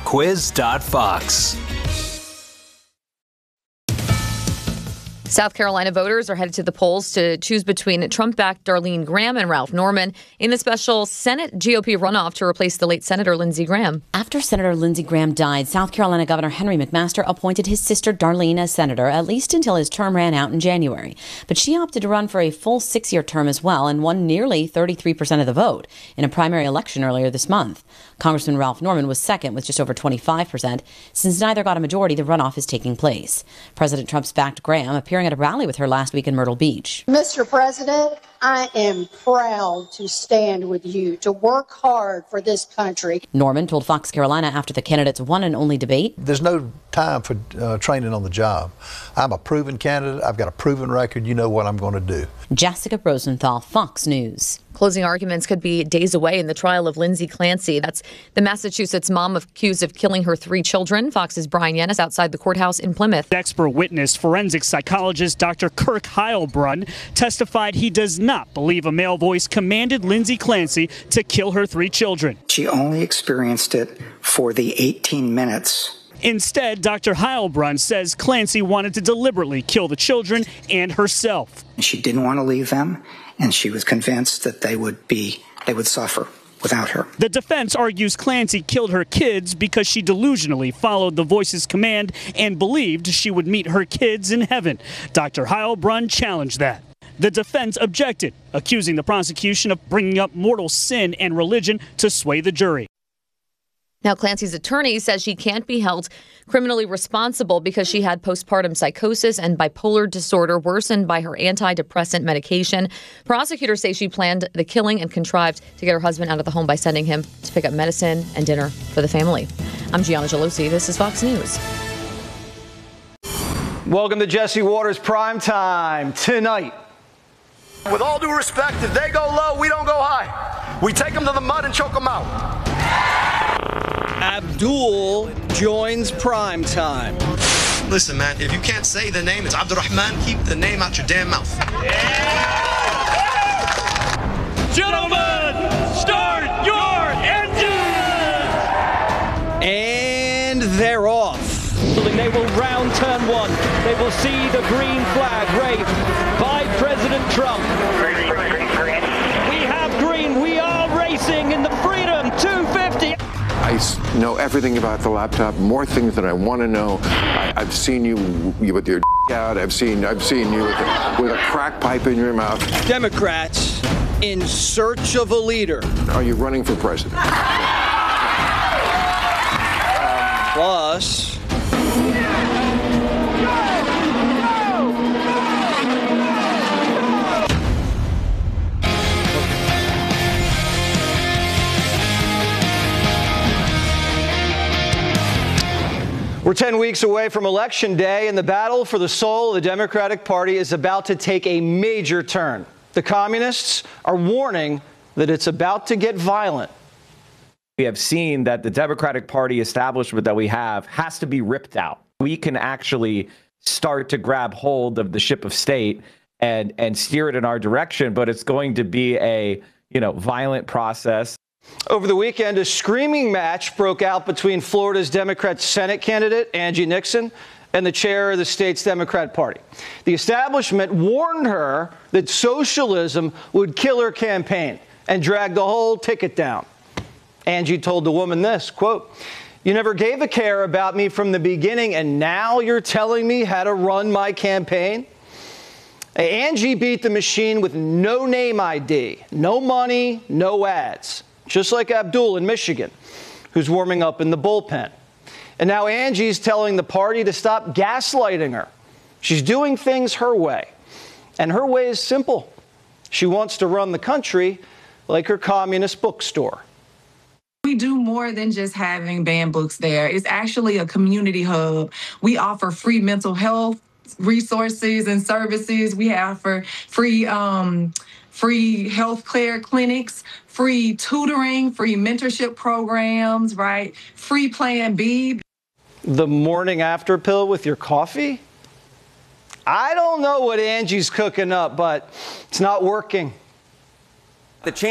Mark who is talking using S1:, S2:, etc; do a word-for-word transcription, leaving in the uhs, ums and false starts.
S1: quiz dot fox.
S2: South Carolina voters are headed to the polls to choose between Trump-backed Darlene Graham and Ralph Norman in the special Senate G O P runoff to replace the late Senator Lindsey Graham.
S3: After Senator Lindsey Graham died, South Carolina Governor Henry McMaster appointed his sister Darlene as senator, at least until his term ran out in January. But she opted to run for a full six-year term as well and won nearly thirty-three percent of the vote in a primary election earlier this month. Congressman Ralph Norman was second with just over twenty-five percent. Since neither got a majority, the runoff is taking place. President Trump's backed Graham appearing at a rally with her last week in Myrtle Beach.
S4: Mister President, I am proud to stand with you, to work hard for this country.
S3: Norman told Fox Carolina after the candidate's one and only debate.
S5: There's no time for uh, training on the job. I'm a proven candidate. I've got a proven record. You know what I'm going to do.
S3: Jessica Rosenthal, Fox News.
S2: Closing arguments could be days away in the trial of Lindsay Clancy. That's the Massachusetts mom accused of killing her three children. Fox's Brian Yennis outside the courthouse in Plymouth.
S6: Expert witness, forensic psychologist Doctor Kirk Heilbrunn testified he does not believe a male voice commanded Lindsay Clancy to kill her three children.
S7: She only experienced it for the eighteen minutes.
S6: Instead, Doctor Heilbrunn says Clancy wanted to deliberately kill the children and herself.
S7: She didn't want to leave them, and she was convinced that they would be, they would suffer without her.
S6: The defense argues Clancy killed her kids because she delusionally followed the voice's command and believed she would meet her kids in heaven. Doctor Heilbrunn challenged that. The defense objected, accusing the prosecution of bringing up mortal sin and religion to sway the jury.
S2: Now, Clancy's attorney says she can't be held criminally responsible because she had postpartum psychosis and bipolar disorder worsened by her antidepressant medication. Prosecutors say she planned the killing and contrived to get her husband out of the home by sending him to pick up medicine and dinner for the family. I'm Gianna Gelosi. This is Fox News.
S8: Welcome to Jesse Watters Prime Time tonight.
S9: With all due respect, if they go low, we don't go high. We take them to the mud and choke them out.
S10: Abdul joins Prime Time.
S11: Listen, man, if you can't say the name, it's Abdurrahman. Keep the name out your damn mouth.
S6: Yeah! Gentlemen, start your engines!
S10: And they're off. They will round turn one. They will see the green flag waved by President Trump. We have green. We are racing in the Freedom two fifty.
S12: I know everything about the laptop, more things than I want to know. I, I've seen you, you with your out. I've seen, I've seen you with a, with a crack pipe in your mouth.
S10: Democrats in search of a leader.
S12: Are you running for president?
S10: Plus.
S8: We're ten weeks away from Election Day, and the battle for the soul of the Democratic Party is about to take a major turn. The communists are warning that it's about to get violent.
S13: We have seen that the Democratic Party establishment that we have has to be ripped out. We can actually start to grab hold of the ship of state and, and steer it in our direction, but it's going to be a, you know, violent process.
S8: Over the weekend, a screaming match broke out between Florida's Democrat Senate candidate, Angie Nixon, and the chair of the state's Democrat Party. The establishment warned her that socialism would kill her campaign and drag the whole ticket down. Angie told the woman this, quote, "You never gave a care about me from the beginning, and now you're telling me how to run my campaign?" Angie beat the machine with no name I D, no money, no ads. Just like Abdul in Michigan, who's warming up in the bullpen. And now Angie's telling the party to stop gaslighting her. She's doing things her way. And her way is simple. She wants to run the country like her communist bookstore.
S14: We do more than just having banned books there. It's actually a community hub. We offer free mental health resources and services. We offer free um, free health care clinics, free tutoring, free mentorship programs, right? Free Plan B.
S8: The morning after pill with your coffee? I don't know what Angie's cooking up, but it's not working.
S15: The chance